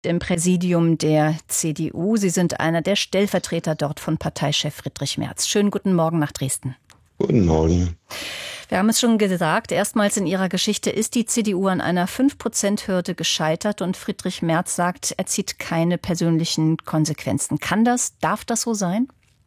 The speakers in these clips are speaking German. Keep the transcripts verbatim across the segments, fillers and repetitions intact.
im Präsidium der C D U. Sie sind einer der Stellvertreter dort von Parteichef Friedrich Merz. Schönen guten Morgen nach Dresden. Guten Morgen. Wir haben es schon gesagt, erstmals in ihrer Geschichte ist die C D U an einer fünf Prozent Hürde gescheitert und Friedrich Merz sagt, er zieht keine persönlichen Konsequenzen. Kann das, darf das so sein?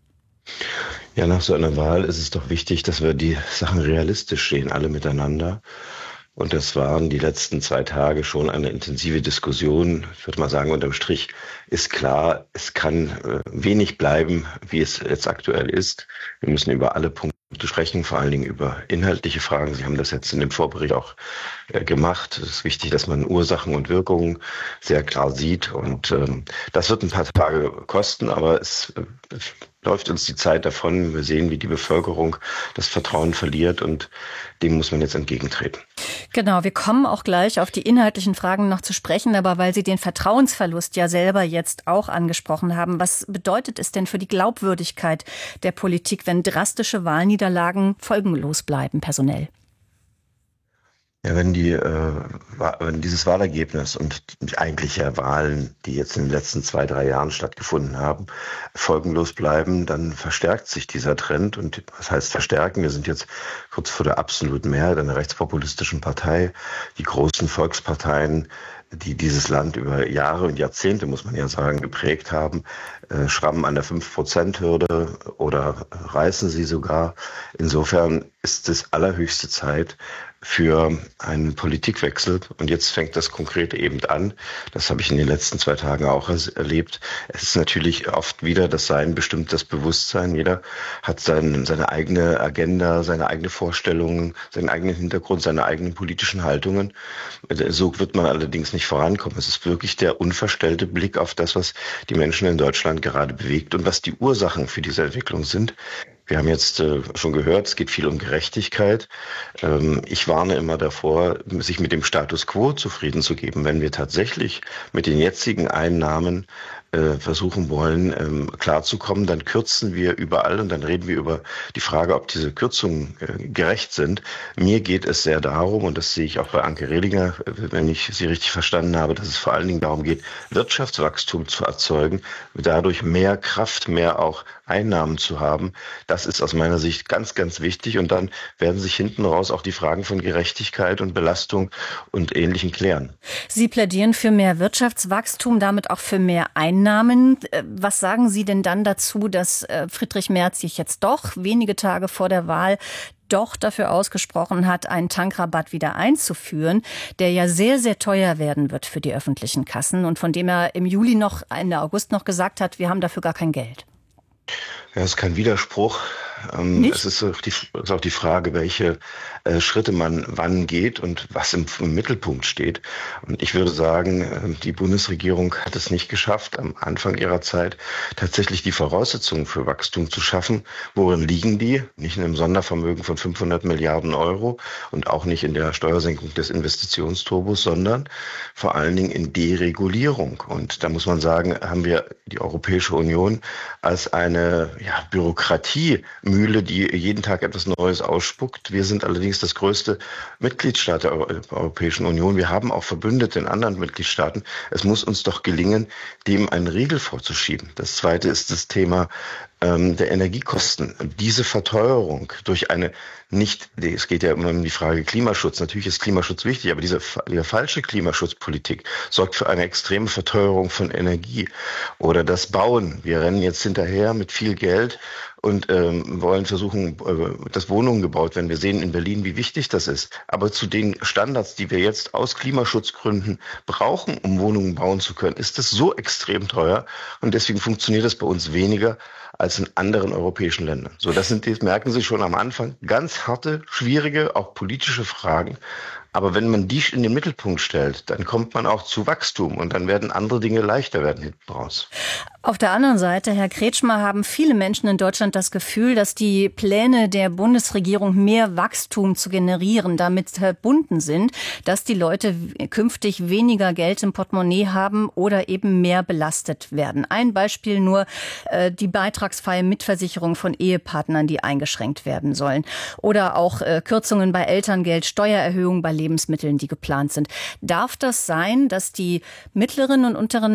Ja, nach so einer Wahl ist es doch wichtig, dass wir die Sachen realistisch sehen, alle miteinander. Und das waren die letzten zwei Tage schon eine intensive Diskussion. Ich würde mal sagen, unterm Strich ist klar, es kann äh, wenig bleiben, wie es jetzt aktuell ist. Wir müssen über alle Punkte sprechen, vor allen Dingen über inhaltliche Fragen. Sie haben das jetzt in dem Vorbericht auch äh, gemacht. Es ist wichtig, dass man Ursachen und Wirkungen sehr klar sieht. Und ähm, das wird ein paar Tage kosten, aber es äh, läuft uns die Zeit davon. Wir sehen, wie die Bevölkerung das Vertrauen verliert und dem muss man jetzt entgegentreten. Genau, wir kommen auch gleich auf die inhaltlichen Fragen noch zu sprechen, aber weil Sie den Vertrauensverlust ja selber jetzt auch angesprochen haben, was bedeutet es denn für die Glaubwürdigkeit der Politik, wenn drastische Wahlniederlagen folgenlos bleiben, personell? Ja, wenn die, äh, wenn dieses Wahlergebnis und die eigentliche Wahlen, die jetzt in den letzten zwei, drei Jahren stattgefunden haben, folgenlos bleiben, dann verstärkt sich dieser Trend. Und was heißt verstärken? Wir sind jetzt kurz vor der absoluten Mehrheit einer rechtspopulistischen Partei. Die großen Volksparteien, die dieses Land über Jahre und Jahrzehnte, muss man ja sagen, geprägt haben, äh, schrammen an der fünf Prozent Hürde oder reißen sie sogar. Insofern ist es allerhöchste Zeit für einen Politikwechsel. Und jetzt fängt das Konkrete eben an. Das habe ich in den letzten zwei Tagen auch erlebt. Es ist natürlich oft wieder das Sein bestimmt das Bewusstsein. Jeder hat sein, seine eigene Agenda, seine eigene Vorstellungen, seinen eigenen Hintergrund, seine eigenen politischen Haltungen. So wird man allerdings nicht vorankommen. Es ist wirklich der unverstellte Blick auf das, was die Menschen in Deutschland gerade bewegt und was die Ursachen für diese Entwicklung sind. Wir haben jetzt äh, schon gehört, es geht viel um Gerechtigkeit. Ähm, ich warne immer davor, sich mit dem Status quo zufrieden zu geben. Wenn wir tatsächlich mit den jetzigen Einnahmen äh, versuchen wollen, ähm, klarzukommen, dann kürzen wir überall und dann reden wir über die Frage, ob diese Kürzungen äh, gerecht sind. Mir geht es sehr darum, und das sehe ich auch bei Anke Rehlinger, wenn ich sie richtig verstanden habe, dass es vor allen Dingen darum geht, Wirtschaftswachstum zu erzeugen, dadurch mehr Kraft, mehr auch Einnahmen zu haben. Das ist aus meiner Sicht ganz, ganz wichtig. Und dann werden sich hinten raus auch die Fragen von Gerechtigkeit und Belastung und Ähnlichem klären. Sie plädieren für mehr Wirtschaftswachstum, damit auch für mehr Einnahmen. Was sagen Sie denn dann dazu, dass Friedrich Merz sich jetzt doch wenige Tage vor der Wahl doch dafür ausgesprochen hat, einen Tankrabatt wieder einzuführen, der ja sehr, sehr teuer werden wird für die öffentlichen Kassen und von dem er im Juli noch, Ende August noch gesagt hat, wir haben dafür gar kein Geld? Ja, es ist kein Widerspruch. Ähm, es ist auch, die, ist auch die Frage, welche äh, Schritte man wann geht und was im, im Mittelpunkt steht. Und ich würde sagen, äh, die Bundesregierung hat es nicht geschafft, am Anfang ihrer Zeit tatsächlich die Voraussetzungen für Wachstum zu schaffen. Worin liegen die? Nicht in einem Sondervermögen von fünfhundert Milliarden Euro und auch nicht in der Steuersenkung des Investitionsturbos, sondern vor allen Dingen in Deregulierung. Und da muss man sagen, haben wir die Europäische Union als eine ja, Bürokratie Mühle, die jeden Tag etwas Neues ausspuckt. Wir sind allerdings das größte Mitgliedstaat der Europäischen Union. Wir haben auch Verbündete in anderen Mitgliedstaaten. Es muss uns doch gelingen, dem einen Riegel vorzuschieben. Das Zweite ist das Thema ähm, der Energiekosten. Diese Verteuerung durch eine nicht, es geht ja immer um die Frage Klimaschutz. Natürlich ist Klimaschutz wichtig, aber diese, diese falsche Klimaschutzpolitik sorgt für eine extreme Verteuerung von Energie. Oder das Bauen. Wir rennen jetzt hinterher mit viel Geld und ähm, wollen versuchen, äh, dass Wohnungen gebaut werden. Wir sehen in Berlin, wie wichtig das ist. Aber zu den Standards, die wir jetzt aus Klimaschutzgründen brauchen, um Wohnungen bauen zu können, ist das so extrem teuer. Und deswegen funktioniert das bei uns weniger als in anderen europäischen Ländern. So, das sind, das merken Sie schon am Anfang, ganz harte, schwierige, auch politische Fragen. Aber wenn man die in den Mittelpunkt stellt, dann kommt man auch zu Wachstum und dann werden andere Dinge leichter werden hinten raus. Auf der anderen Seite, Herr Kretschmer, haben viele Menschen in Deutschland das Gefühl, dass die Pläne der Bundesregierung, mehr Wachstum zu generieren, damit verbunden sind, dass die Leute künftig weniger Geld im Portemonnaie haben oder eben mehr belastet werden. Ein Beispiel nur, äh, die beitragsfreie Mitversicherung von Ehepartnern, die eingeschränkt werden sollen. Oder auch äh, Kürzungen bei Elterngeld, Steuererhöhungen bei Lebensmitteln, die geplant sind. Darf das sein, dass die mittleren und unteren